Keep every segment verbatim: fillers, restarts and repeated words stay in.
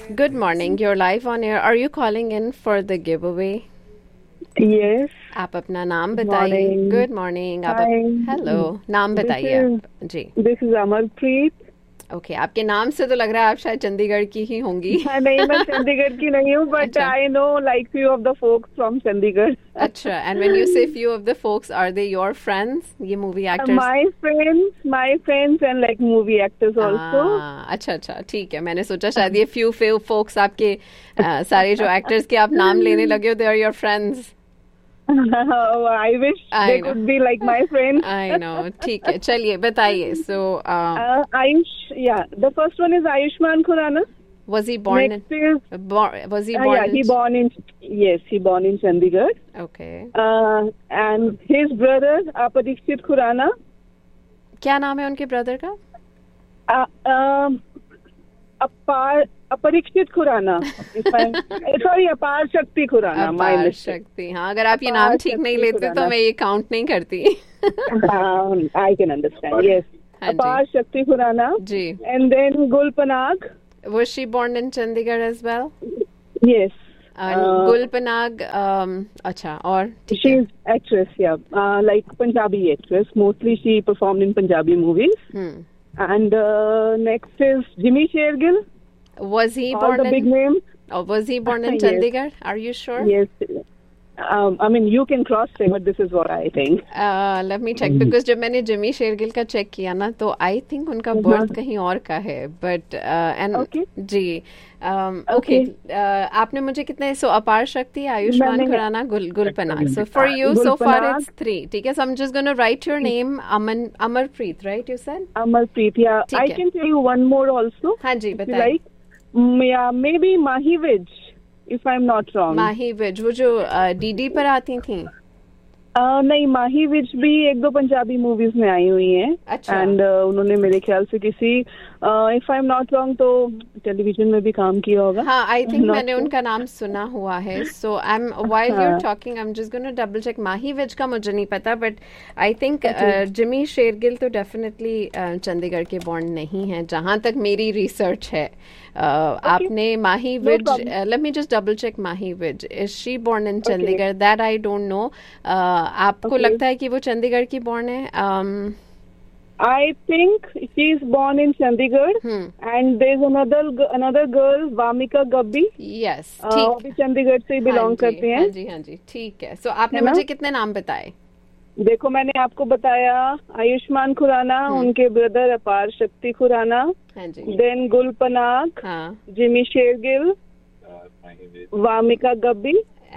Good morning. You're live on air. Are you calling in for the giveaway? Yes. आप अपना नाम बताइए. Good morning. आप hello. नाम बताइए आप. जी. This is Amarpreet. ओके, आपके नाम से तो लग रहा है आप शायद चंडीगढ़ की ही होंगी. हाँ, नहीं, मैं चंडीगढ़ की नहीं हूँ, but I know like few of the folks from Chandigarh. अच्छा, and when you say few of the folks, are they your friends? ये movie actors? My friends, my friends and like movie actors also. अच्छा अच्छा, ठीक है. मैंने सोचा शायद ये few few folks आपके सारे जो actors के आप नाम लेने लगे हो, they are your friends. I wish I they know. could be like my friends. I know. ठीक है, चलिए बताइए. So, uh, uh, Ayush, yeah, the first one is Ayushmann Khurrana. Was he born Next in? Is, Born, was he uh, born? yeah, in, he born in yes, he born in Chandigarh. Okay. Uh, and his brother Aparikshit Khurana. क्या नाम है उनके brother का? Uh, um, Apar अपरीक्षित Khurana. Sorry, अपार शक्ति खुराना. अपार शक्ति. हाँ, अगर आप ये नाम ठीक नहीं लेते तो मैं ये काउंट नहीं करती. I can understand. यस, अपार शक्ति खुराना. जी. एंड देन गुल Panag. Was she born in Chandigarh as well? Yes. And uh, Gul Panag, um, अच्छा, और she is actress, yeah, uh, like Punjabi actress. Mostly she performed in Punjabi movies. Hmm. And uh, next is Jimmy Shergill. Was he All born the in? Big names. Oh, was he born in Yes. Chandigarh? Are you sure? Yes. Um, I mean, you can cross check, but this is what I think. Uh, let me check because जब मैंने Jimmy Shergill का check किया ना तो I think उनका birth कहीं और का है. But uh, and Okay. Ji. Um, okay. Uh, आपने मुझे कितने so अपार शक्ति, Ayushman Khurana, Gul Gul Panag. So for you so far it's three. ठीक है. So I'm just gonna write your name Aman Amarpreet, right? You said? Amarpreet. Yeah. I can tell you one more also. हाँ जी, if you बताइए. like. Yeah, maybe Mahi Vij, if I'm not wrong. माही विज, वो जो DD पर आती थी. Uh, नहीं, माही विज भी एक दो पंजाबी मूवीज में आई हुई हैं. अच्छा. एंड uh, उन्होंने मेरे ख्याल से किसी if I am not wrong तो टेलीविजन में भी काम किया होगा. हाँ, आई थिंक मैंने उनका नाम सुना हुआ है. सो I am while you are talking I am just gonna double check. माही विज का मुझे नहीं पता, but I think Jimmy Shergill तो डेफिनेटली चंडीगढ़ के बॉर्न नहीं है जहाँ तक मेरी रिसर्च है. Uh, okay. आपने माही Vij, let me just double check. Mahi Vij, is she born in Chandigarh? That I don't know. आपको okay. लगता है कि वो चंडीगढ़ की बॉर्न है? um, I think she is born in Chandigarh. Hmm. And there is another another girl, Vamika Gabbi. Yes, ठीक. वो भी चंडीगढ़ से बिलोंग करते हैं. हाँ जी, हाँ जी, ठीक है. So आपने मुझे कितने नाम बताए? देखो, मैंने आपको बताया आयुष्मान खुराना, उनके ब्रदर अपार शक्ति खुराना, देन गुल पनाग, जिमी शेरगिल, वामिका गब्बी.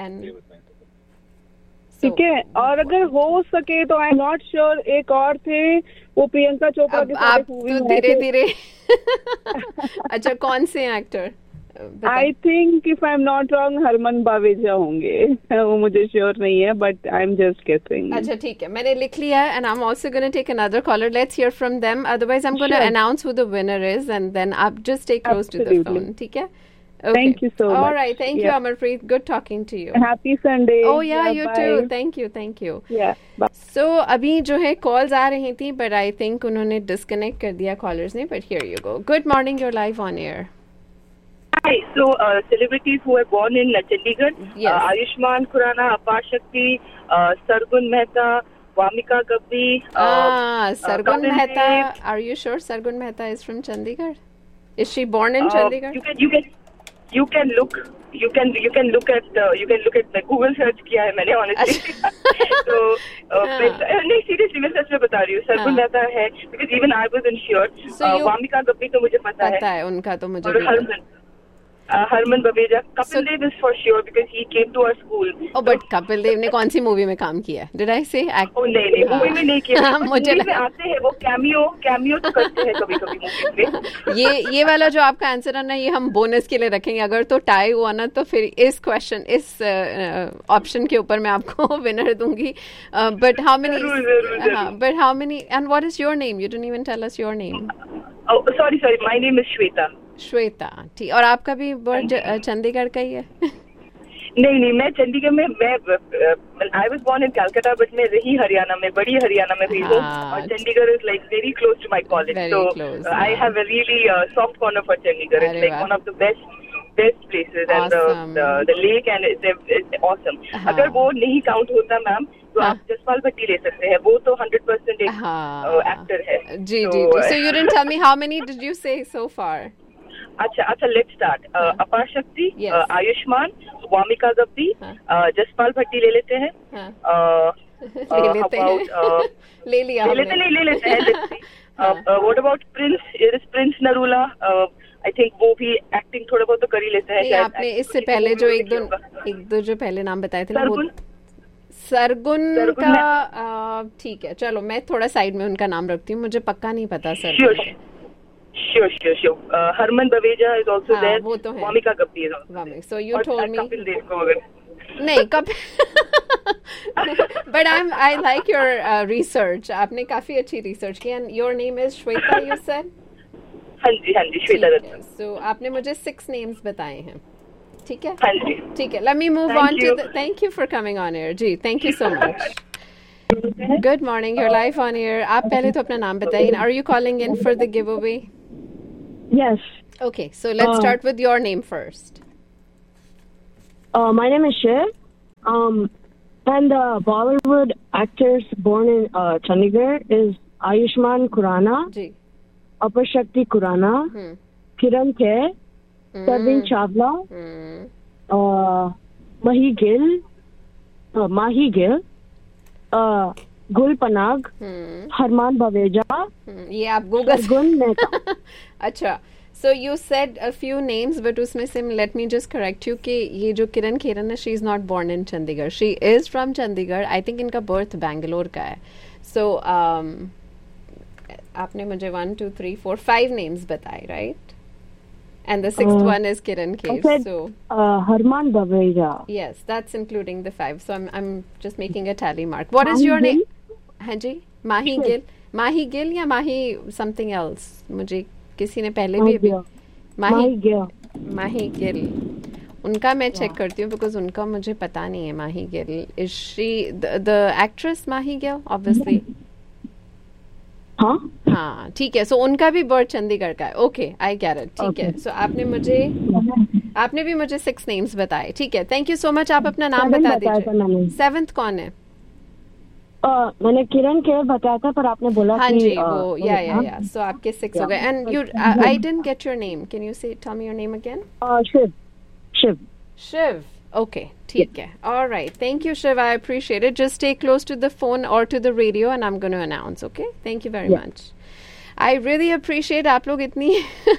ठीक है. और अगर हो सके तो आई एम नॉट श्योर, एक और थे वो प्रियंका चोपड़ा के साथ मूवी में. धीरे धीरे. अच्छा, कौन से actor? I think if I am not wrong Harman Baweja होंगे. वो मुझे श्योर नहीं है, but I am just guessing. अच्छा, ठीक है, मैंने लिख लिया है. And I am also gonna take another collar. Let's hear from them. Otherwise I am gonna announce who the winner is and then आप just stay close to the phone. ठीक है? Okay. Thank you so much. All right, thank yeah. you, Amarpreet. Good talking to you. Happy Sunday. Oh yeah, yeah you bye. too. Thank you, thank you. Yeah. Bye. So अभी जो है calls आ रही थी, but I think उन्होंने disconnect कर दिया callers ने. But here you go. Good morning, you're live on air. Hi. So uh, celebrities who were born in uh, Chandigarh, yes. uh, Ayushman Khurana, Apar Shakti, uh, Sargun Mehta, Vamika Gabbi. Uh, ah, Sargun uh, Mehta. Are you sure Sargun Mehta is from Chandigarh? Is she born in uh, Chandigarh? You can, you can. You can look. You can. You can look at. Uh, you can look at. मैं Google search किया है मैंने honestly. तो नहीं, seriously मैं सच में बता रही हूँ. सरगुन मेहता है because even I wasn't sure. Wamiqa Gabbi तो मुझे पता है. पता है उनका तो मुझे. और Harman Harman Baweja. Kapil Dev is for sure because he came to our school. Oh, but Kapil Dev ने कौन सी मूवी में काम किया? Did I say? Oh नहीं नहीं, मूवी में नहीं किया. मुझे में आते हैं वो कैमियो कैमियो तो करते हैं कभी कभी मूवी में. ये ये वाला जो आपका आंसर है ना, ये हम बोनस के लिए रखेंगे. अगर तो टाई हुआ ना तो फिर इस क्वेश्चन इस ऑप्शन के ऊपर मैं आपको विनर दूंगी. But how many but how many and what is your name? You didn't even tell us your name. Oh, sorry, sorry. My name is Shweta. Shweta, ठीक. और आपका भी बर्थ चंडीगढ़ का ही है? नहीं नहीं, मैं चंडीगढ़ में मैं I was born in Calcutta but मैं रही हरियाणा में, बड़ी हरियाणा में रही हूँ. और Chandigarh is like very close to my college, so I have a really soft corner for Chandigarh. It's like one of the best best places and awesome. the, the the lake and it's, it's awesome. अगर वो नहीं count होता ma'am तो आप जसपाल भट्टी ले सकते हैं, वो तो hundred percent एक एक्टर है. जी जी जी. So you didn't tell me how many did you say so far? अच्छा अच्छा, let's start. अपार शक्ति, आयुष्मान, वामिका गब्बी, जसपाल भट्टी ले लेते हैं. ले लेते हैं. ले लिया. ले लेते नहीं ले लेते हैं. What about Prince? Is Prince Narula? I think वो भी एक्टिंग थोड़ा बहुत तो कर ही लेते हैं. नहीं, आपने इससे पहले जो एक दो एक दो जो पहले नाम बताए थे ना, वो सरगुन का ठीक है. चलो मैं थोड़ा साइड में उनका नाम रखती हूँ, मुझे पक्का नहीं पता. Sir sure sure sure. Harman Baweja is also there. वो तो है. Wamiqa Gabbi is also. So you told me Kapil Dev को अगर नहीं Kapil. But I am I like your research. आपने काफी अच्छी रिसर्च की. And your name is Shweta you said. हाँ जी हाँ जी, श्वेता दत्त. सो आपने मुझे सिक्स नेम्स बताए हैं. ठीक है. हाँ जी ठीक है. Let me move on to the. Thank you for coming on air. Ji thank you so much. Good morning, your life on air. आप पहले तो अपना नाम बताइए. Are you calling in for the give away? Yes. Okay, so let's uh, start with your name first. Uh, my name is Shiv. Um, and the Bollywood actors born in uh, Chandigarh is Ayushman Khurrana, Ji. Apar Shakti Khurrana, hmm. Kiran Kher, hmm. Sarvin Chawla, hmm. uh, Mahi Gill, uh, Mahi Gill, uh, Gul Panag, hmm. Harman Baweja. hmm. ये आप Google. Sargun Mehta. अच्छा. So you said a few names, but उसमें से let me just correct you कि ये जो किरण खेरन है, she is not born in Chandigarh. She is from Chandigarh. I think इनका birth Bangalore का है. So um, आपने मुझे one, two, three, four, five names बताए, right? And the sixth uh, one is Kiran K. Said, so uh, Harman Baweja. Yes, that's including the five. So I'm I'm just making a tally mark. What is your name? हाँ जी, माही गिल. माही गिल या माही something else? मुझे किसी ने पहले भी अभी माही माही गिल उनका मैं चेक करती हूँ, बिकॉज उनका मुझे पता नहीं है. माही Gill is she the actress Mahi Gill obviously. हाँ हाँ ठीक है. सो उनका भी बर्थ चंडीगढ़ का है. Okay I get it. ठीक है. सो आपने मुझे आपने भी मुझे सिक्स नेम्स बताए. ठीक है, थैंक यू सो मच. आप अपना नाम बता दीजिए. सेवेंथ कौन है? Uh, मैंने किरण केर बताया था, पर आपने बोला हाँ कि जी वो या या या. सो आपके सिक्स हो गए. And you I didn't get your name. Can you से tell me your name again? Shiv. Shiv. Shiv. Okay ठीक है. Alright, thank you Shiv. I appreciate it. Just stay close to the phone और to the radio and I am going to announce. Okay, thank you very much. I really appreciate आप लोग इतनी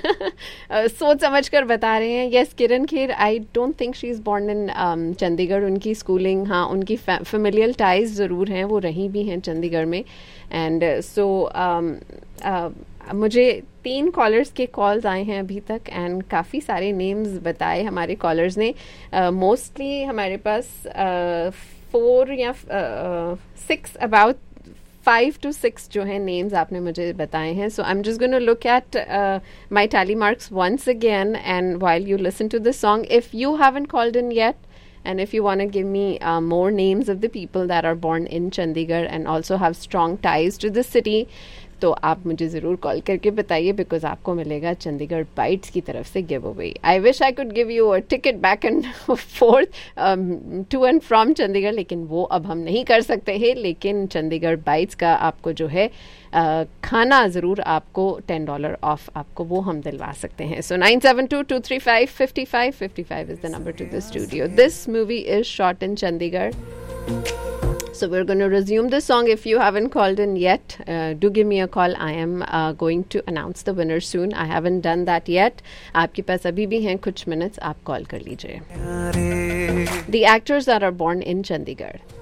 सोच समझ कर बता रहे हैं. Yes, Kiran Kher, I don't think she is born in Chandigarh. उनकी स्कूलिंग, हाँ, उनकी फेमिलियल टाइज ज़रूर हैं, वो रही भी हैं चंडीगढ़ में. एंड सो मुझे तीन कॉलर्स के कॉल्स आए हैं अभी तक एंड काफ़ी सारे नेम्स बताए हमारे कॉलर्स ने. मोस्टली uh, हमारे पास फोर uh, या six uh, about five to six जो है नेम्स आपने मुझे बताए हैं. सो I am just going to look at my tally marks once again and while you listen to the song. If you haven't called in yet and if you want to give me uh, more names of the people that are born in Chandigarh and also have strong ties to the city, तो आप मुझे ज़रूर call करके बताइए, because आपको मिलेगा Chandigarh bytes की तरफ से give away. I wish I could give you a ticket back and fourth to and from Chandigarh, लेकिन वो अब हम नहीं कर सकते हैं. लेकिन चंडीगढ़ बाइट्स का आपको जो है uh, खाना ज़रूर आपको टेन डॉलर ऑफ आपको वो हम दिलवा सकते हैं. So nine seven to to three five fifty five fifty five is the number two the studio. This movie is shot in Chandigarh. So we're going to resume the song. If you haven't called in yet, uh, do give me a call. I am uh, going to announce the winner soon. I haven't done that yet. आपके पास अभी भी हैं कुछ minutes. आप call कर लीजिए. The actors that are born in Chandigarh.